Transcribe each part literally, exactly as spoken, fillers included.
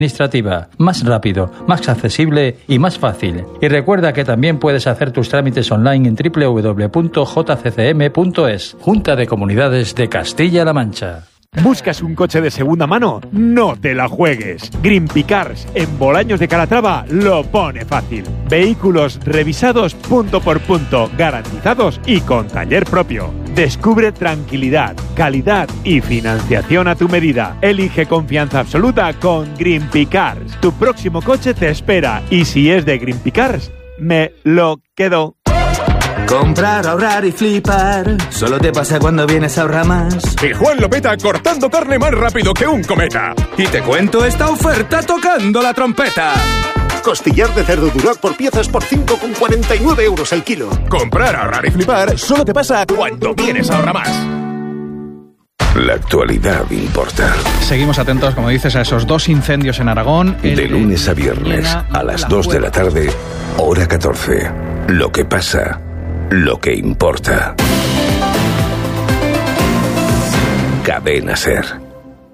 administrativa, más rápido, más accesible y más fácil. Y recuerda que también puedes hacer tus trámites online en doble u doble u doble u punto j c c m punto es. Junta de Comunidades de Castilla-La Mancha. ¿Buscas un coche de segunda mano? No te la juegues. Greenpeace Cars en Bolaños de Calatrava lo pone fácil. Vehículos revisados punto por punto, garantizados y con taller propio. Descubre tranquilidad, calidad y financiación a tu medida. Elige confianza absoluta con Greenpeace Cars. Tu próximo coche te espera y si es de Greenpeace Cars, me lo quedo. Comprar, ahorrar y flipar solo te pasa cuando vienes a Ahorramás. Y Juan lo peta cortando carne más rápido que un cometa. Y te cuento esta oferta tocando la trompeta. Costillar de cerdo Duroc por piezas por cinco con cuarenta y nueve euros el kilo. Comprar, ahorrar y flipar solo te pasa cuando vienes a Ahorramás. La actualidad importa. Seguimos atentos, como dices, a esos dos incendios en Aragón. De lunes a viernes, a las dos de la tarde, hora catorce. Lo que pasa, lo que importa. Cadena SER.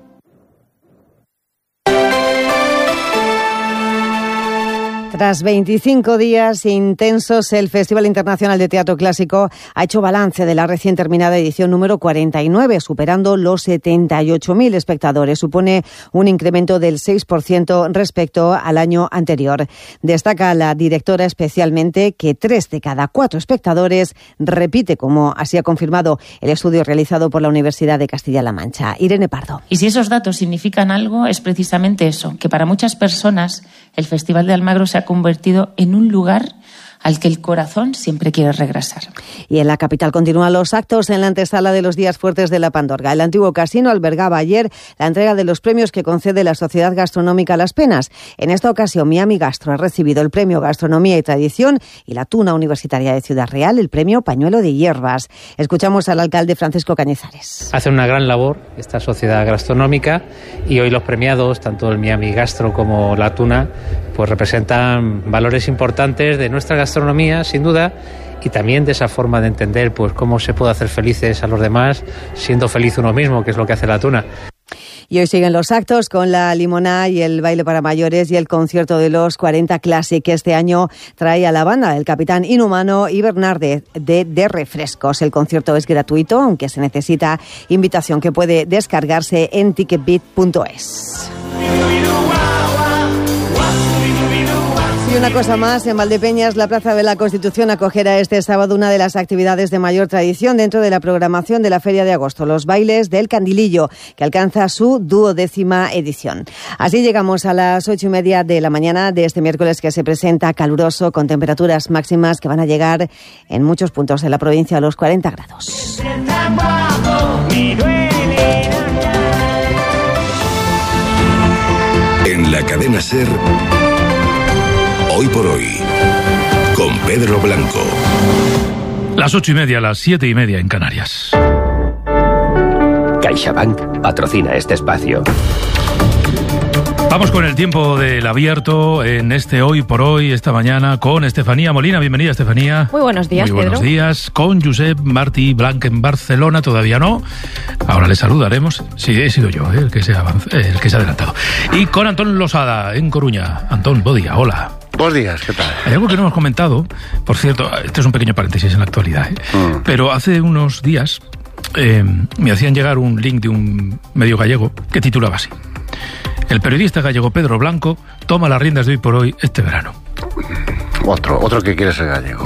Tras veinticinco días intensos, el Festival Internacional de Teatro Clásico ha hecho balance de la recién terminada edición número cuarenta y nueve, superando los setenta y ocho mil espectadores. Supone un incremento del seis por ciento respecto al año anterior. Destaca la directora especialmente que tres de cada cuatro espectadores repite, como así ha confirmado el estudio realizado por la Universidad de Castilla-La Mancha. Irene Pardo. Y si esos datos significan algo, es precisamente eso, que para muchas personas el Festival de Almagro se ha convertido en un lugar al que el corazón siempre quiere regresar. Y en la capital continúan los actos en la antesala de los días fuertes de la Pandorga. El antiguo casino albergaba ayer la entrega de los premios que concede la Sociedad Gastronómica Las Penas. En esta ocasión, Miami Gastro ha recibido el premio Gastronomía y Tradición y la Tuna Universitaria de Ciudad Real el premio Pañuelo de Hierbas. Escuchamos al alcalde Francisco Cañizares. Hace una gran labor esta Sociedad Gastronómica y hoy los premiados, tanto el Miami Gastro como la Tuna, pues representan valores importantes de nuestra gastronomía, sin duda, y también de esa forma de entender pues cómo se puede hacer felices a los demás siendo feliz uno mismo, que es lo que hace la Tuna. Y hoy siguen los actos con la limonada y el baile para mayores y el concierto de los cuarenta Classic, que este año trae a la banda el Capitán Inhumano y Bernarde de, de Refrescos. El concierto es gratuito, aunque se necesita invitación que puede descargarse en ticketbit punto es. Y una cosa más, en Valdepeñas, la Plaza de la Constitución acogerá este sábado una de las actividades de mayor tradición dentro de la programación de la Feria de Agosto, los bailes del Candilillo, que alcanza su duodécima edición. Así llegamos a las ocho y media de la mañana de este miércoles, que se presenta caluroso, con temperaturas máximas que van a llegar en muchos puntos de la provincia a los cuarenta grados. En la cadena SER, Hoy por Hoy, con Pedro Blanco. Las ocho y media, las siete y media en Canarias. CaixaBank patrocina este espacio. Vamos con el tiempo del abierto en este Hoy por Hoy, esta mañana, con Estefanía Molina. Bienvenida, Estefanía. Muy buenos días, Muy buenos Pedro. días. Con Josep Martí Blanc en Barcelona, todavía no. Ahora le saludaremos. Sí, he sido yo eh, el, que se ha avanz... eh, el que se ha adelantado. Y con Antón Losada, en Coruña. Antón, buen día, hola. Buenos días, ¿qué tal? Hay algo que no hemos comentado, por cierto, este es un pequeño paréntesis en la actualidad, ¿eh? mm. pero hace unos días eh, me hacían llegar un link de un medio gallego que titulaba así: el periodista gallego Pedro Blanco toma las riendas de Hoy por Hoy este verano. Otro, otro que quiere ser gallego.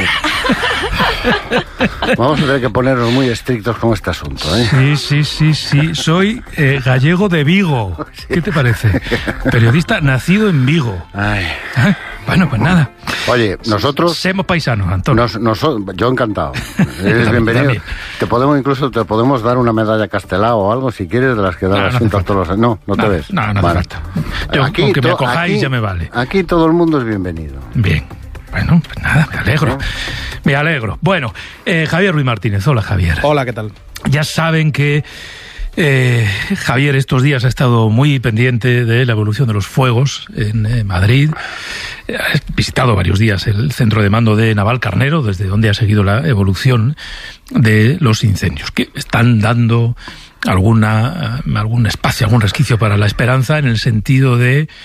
Vamos a tener que ponernos muy estrictos con este asunto, ¿eh? Sí, sí, sí, sí. Soy eh, gallego de Vigo. ¿Qué te parece? Periodista nacido en Vigo. Ay. ¿Eh? Bueno, pues nada. Oye, nosotros... Somos paisanos, Antonio. Nos, nos, yo encantado. Eres bienvenido. Te podemos incluso te podemos dar una medalla Castelao o algo, si quieres, de las que dan no, las no cintas todos los... No, no, no te ves. No, no vale. Hace falta. Yo, aquí, con que me acojáis aquí, ya me vale. Aquí todo el mundo es bienvenido. Bien. Bueno, pues nada, me alegro. Me alegro. Bueno, eh, Javier Ruiz Martínez. Hola, Javier. Hola, ¿qué tal? Ya saben que eh, Javier estos días ha estado muy pendiente de la evolución de los fuegos en eh, Madrid. Ha visitado varios días el centro de mando de Navalcarnero, desde donde ha seguido la evolución de los incendios, que están dando alguna algún espacio, algún resquicio para la esperanza, en el sentido de